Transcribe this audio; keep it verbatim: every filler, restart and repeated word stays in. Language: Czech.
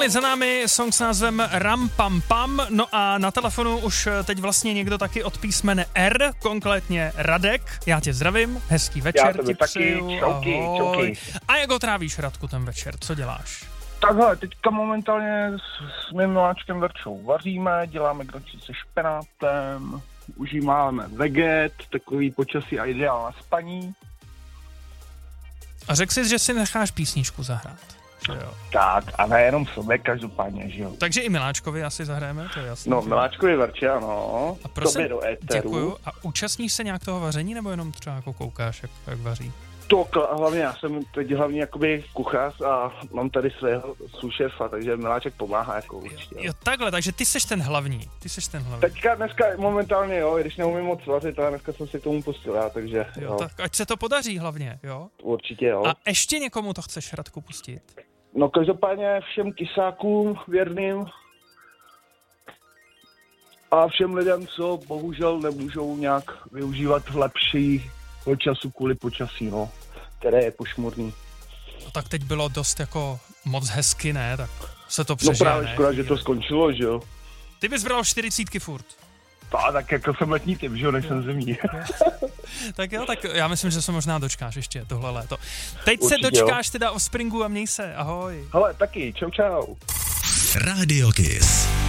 Chvíli za námi song s názvem Ram Pam Pam, no a na telefonu už teď vlastně někdo taky od písmene R, konkrétně Radek. Já tě zdravím, hezký večer ti přeju, čauky, ahoj. čauky. A jak ho trávíš, Radku, ten večer, co děláš? Takhle, teďka momentálně s mým miláčkem Verčou vaříme, děláme gročí se špenátem, užíváme veget, takový počasí a ideál na spaní. A řekl jsi, že si necháš písničku zahrát, že jo? Tak, a nejenom sobě, každopádně, že jo. Takže i Miláčkovi asi zahrajeme, to je jasné. No, Miláčkovi Verče, ano. A prosím, tobě do éteru. Děkuju. A účastníš se nějak toho vaření, nebo jenom třeba jako koukáš, jak, jak vaří? To hlavně, já jsem teď hlavně jakoby kuchař a mám tady svého soušefa, takže Miláček pomáhá jako určitě. Jo, takhle, takže ty seš ten hlavní, ty seš ten hlavní. Teďka dneska momentálně jo, i když neumím moc vařit, ale dneska jsem si k tomu pustil já, takže jo. Jo, tak ať se to podaří hlavně, jo? Určitě jo. A ještě někomu to chceš, Radku, pustit? No každopádně všem kysákům věrným a všem lidem, co bohužel nemůžou nějak využívat lepšího času kvůli počasí, no, které je pošmurný. No, tak teď bylo dost jako moc hezky, ne? Tak se to přežije, No právě ne? škoda, že to skončilo, že jo. Ty bys bral čtyřicítky furt. A tak jako jsem letní typ, že jo, než jsem zimní. Tak jo, tak já myslím, že se možná dočkáš ještě tohle léto. Teď Určitě, se dočkáš jo. teda Offspringu a měj se, ahoj. Hele, taky, čau čau. Radio Kiss.